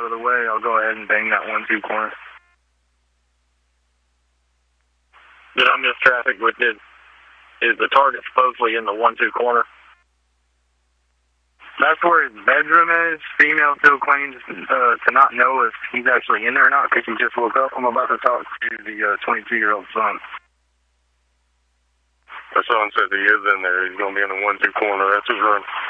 out of the way, I'll go ahead and bang that 1-2 corner. Did I miss traffic? Is the target supposedly in the 1-2 corner? That's where his bedroom is. Female still claims to not know if he's actually in there or not because he just woke up. I'm about to talk to the 22-year-old son. The son says he is in there. He's going to be in the 1-2 corner. That's his room.